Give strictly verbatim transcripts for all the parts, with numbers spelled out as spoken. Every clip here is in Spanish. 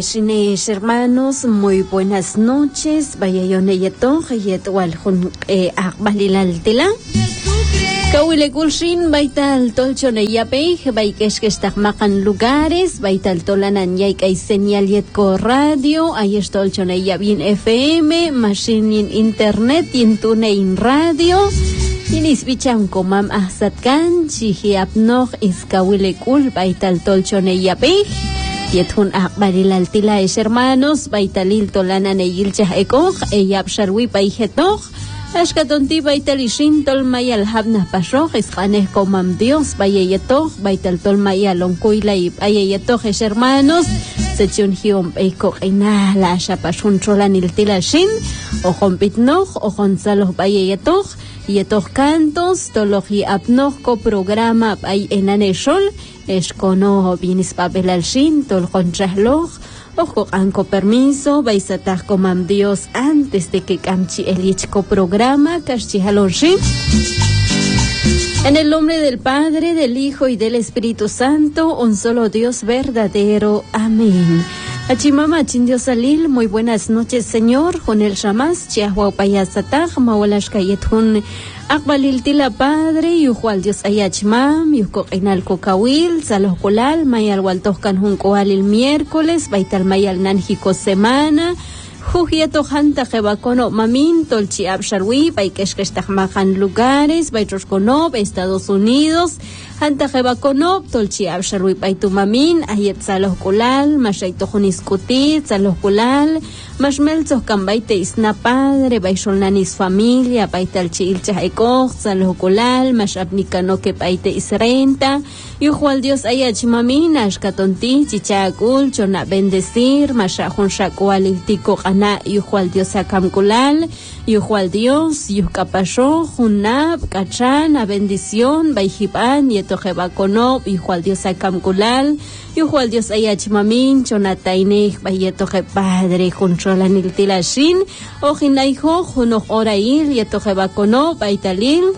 Shines hermanos, muy buenas noches. Vaya yo neyeton, yet wal hun akbalilal tila. Kawile kulshin baital tolcho neyape, baikesh que makan lugares, baital tolanan yaik ay señal yet ko radio, ay estolcho neyabin F M, machine in internet, yin tunein radio. Inis bicham komam ahsatkan, chihi apnoch is kawile kul baital tolcho neyape. Yethun akbalilal tila es hermanos, baitalil tolanan eyilchah ekoj, eyab sharwi paijetoch. Ashkatonti baitalishin tol mayal habna pashoch, isqaneh komam Dios, bayeyetoch, baital tol mayal onkuilay, bayeyetoch es hermanos, sechun hiom eiko ina la shapashun cholanil tilashin, ojon pitnoch, ojon saloh bayeyetoch, yetoch cantos, toloji apnoch ko programa bay enaneshol, Escono binis papelal shin, tol conchahloch, ojo anco permiso, baisataj comam Dios antes de que camchi elichco programa, cachihalon shin. En el nombre del Padre, del Hijo y del Espíritu Santo, un solo Dios verdadero. Amén. Achimama Chindios Salil, muy buenas noches, Señor. Jonel Shamas, Chiahua Payasataj, Mawalash Kayetun, Akbalil Tila Padre, Yuhual Dios Ayachmam, Yuko Inal Kokawil, Salos Kolal, Mayal Waltohkan Junkoal el miércoles, Baital Mayal Nanjiko Semana, Jujieto Hanta Jebacono Mamin, Tolchi Absharwi, Baikeshkestahmahan lugares, Baitroshkonob, Estados Unidos, Hanta Jebacono, Tolchi Absharwi, Baitumamin, Ayet Salos Kulal, Mashaitojunis Kutit, Salos Kulal, Mashmelzos Kambaite Isna Padre, Baisholnanis Familia, Baitalchi Ilcha Ekoj, Salos Kulal, Mashapnikano que Baite Isrenta, Yuhual Dios Ayachmamin, Ashkatonti, Chichagul, Chona Bendecir, Mashahun Shakual Iltiko Ana, Yuhual Dios Akamkulal, Yuhual Dios, Yuhkapasho, Junab, Kachan, a bendición, Baijipan, Yetojebaconob, Yuhual Dios Akamkulal, Yuhual Dios Ayachmamin, Chonataineh, Bayetoje Padre, Juncholanil Tilashin, Ojinaijo, Junoh Orail, Yetojebaconob, Baitalil,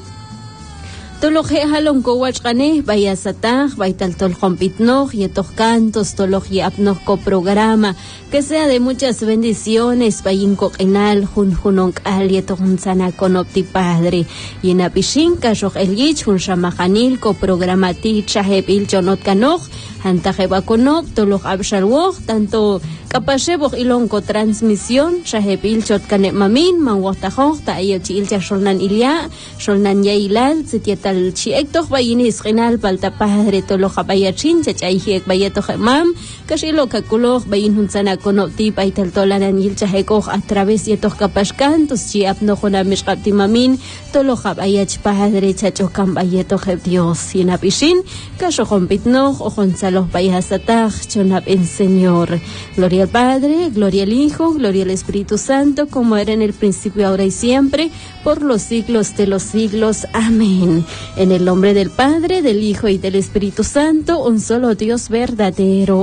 Toloje halon kowachkaneh, bayasataj, baital toljompitnoj, yetos cantos, toloji apnoj ko programa, que sea de muchas bendiciones, bayinko enal, jun junonk al yetojun sana konopti Padre, y en apishinka, shoj elich, jun shamajanil ko programati, chahepil chonot kanoj, hantajebakonop, toloj absharwoj, tanto kapasheboj ilonko transmisión, chahepil chot kanet mamin, manwotajoj, taayel chiilcha sholnan ilya, sholnan yailal, sitietal chiektoch bayinis renal palta Padre toloja bayachin, chachayhiek bayetoj mam, kashilo kakuloj bayin hunsana konopti baital tolanan yilchahekoj a través yetoj kapashkantos, chiapnojona mishkaptimamin, toloja bayach Padre, chachokan bayetoj Dios, yinapishin, kashojompitnoj, ojonsalos bayasataj, chonap en Señor. Gloria al Padre, gloria al Hijo, gloria al Espíritu Santo, como era en el principio, ahora y siempre, por los siglos de los siglos. Amén. En el nombre del Padre, del Hijo y del Espíritu Santo, un solo Dios verdadero.